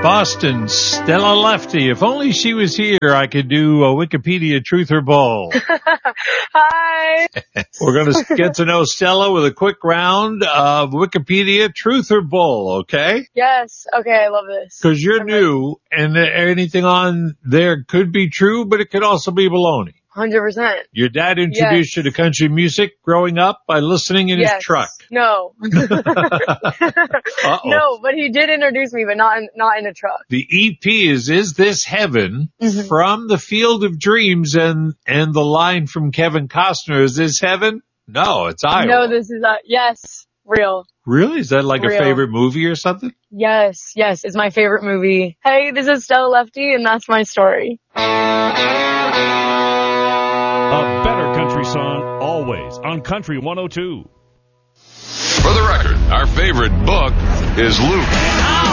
Boston, Stella Lefty. If only she was here, I could do a Wikipedia Truth or Bull. Hi. We're going to get to know Stella with a quick round of Wikipedia Truth or Bull, okay? Yes. Okay, I love this. Because you're new, and anything on there could be true, but it could also be baloney. 100%. Your dad introduced you to country music growing up by listening in his truck. No. No, but he did introduce me, but not in a truck. The EP is This Heaven? From the Field of Dreams, and the line from Kevin Costner, is this heaven? No, it's Iowa. No, this is, yes, real. Really? Is that like real. A favorite movie or something? Yes, it's my favorite movie. Hey, this is Stella Lefty, and that's my story. A better country song, always, on Country 102. For the record, our favorite book is Luke.